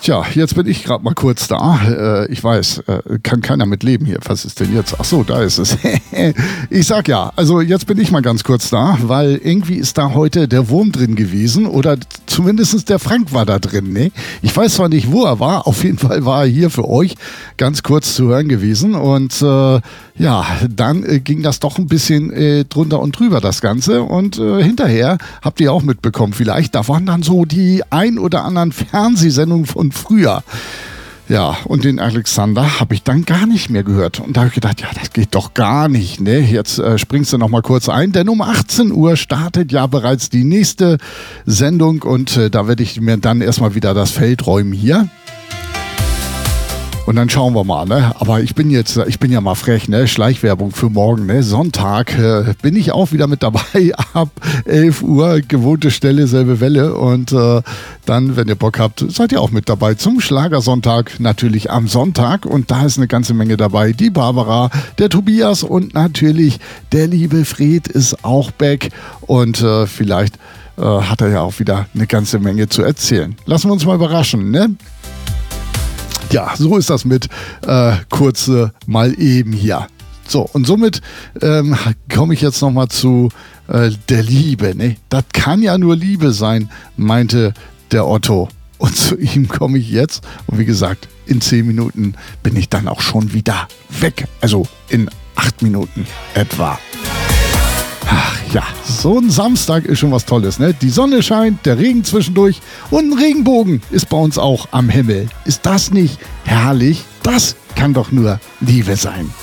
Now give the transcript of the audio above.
Tja, jetzt bin ich gerade mal kurz da. Ich weiß, kann keiner mit leben hier. Was ist denn jetzt? Ach so, da ist es. Ich sag ja, also jetzt bin ich mal ganz kurz da, weil irgendwie ist da heute der Wurm drin gewesen oder zumindest der Frank war da drin. Ne? Ich weiß zwar nicht, wo er war, auf jeden Fall war er hier für euch ganz kurz zu hören gewesen und ja, dann ging das doch ein bisschen drunter und drüber, das Ganze. Und hinterher, habt ihr auch mitbekommen vielleicht, da waren dann so die ein oder anderen Fernsehsendungen von früher. Ja, und den Alexander habe ich dann gar nicht mehr gehört. Und da habe ich gedacht, ja, das geht doch gar nicht. Ne? Jetzt springst du noch mal kurz ein, denn um 18 Uhr startet ja bereits die nächste Sendung. Und da werde ich mir dann erstmal wieder das Feld räumen hier. Und dann schauen wir mal, ne? Aber ich bin ja mal frech, ne? Schleichwerbung für morgen, ne? Sonntag bin ich auch wieder mit dabei ab 11 Uhr, gewohnte Stelle, selbe Welle. Und dann, wenn ihr Bock habt, seid ihr auch mit dabei zum Schlagersonntag, natürlich am Sonntag. Und da ist eine ganze Menge dabei. Die Barbara, der Tobias und natürlich der liebe Fred ist auch back. Und vielleicht hat er ja auch wieder eine ganze Menge zu erzählen. Lassen wir uns mal überraschen, ne? Ja, so ist das mit kurze mal eben hier. So, und somit komme ich jetzt nochmal zu der Liebe. Ne? Das kann ja nur Liebe sein, meinte der Otto. Und zu ihm komme ich jetzt. Und wie gesagt, in 10 Minuten bin ich dann auch schon wieder weg. Also in 8 Minuten etwa. Ach ja, so ein Samstag ist schon was Tolles, ne? Die Sonne scheint, der Regen zwischendurch und ein Regenbogen ist bei uns auch am Himmel. Ist das nicht herrlich? Das kann doch nur Liebe sein.